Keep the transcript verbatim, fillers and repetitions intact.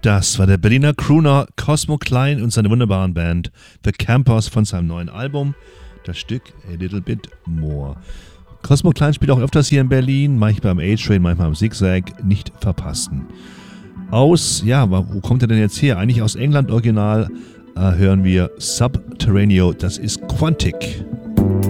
Das war der Berliner Crooner Cosmo Klein und seine wunderbaren Band The Campers von seinem neuen Album, das Stück A Little Bit More. Cosmo Klein spielt auch öfters hier in Berlin, manchmal am A-Train, manchmal am Zigzag, nicht verpassen. Aus, ja, wo kommt er denn jetzt her? Eigentlich aus England original äh, hören wir Subterraneo, das ist Quantic.